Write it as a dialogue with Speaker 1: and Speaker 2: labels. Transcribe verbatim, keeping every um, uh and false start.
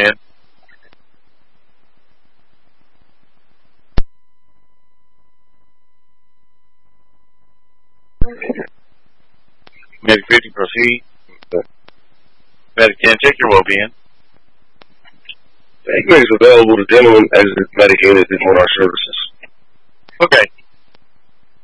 Speaker 1: in. Medic fifty, proceed. Medic ten, check your well-being.
Speaker 2: Medic is available to gentlemen as the medic unit is on our services.
Speaker 1: Okay.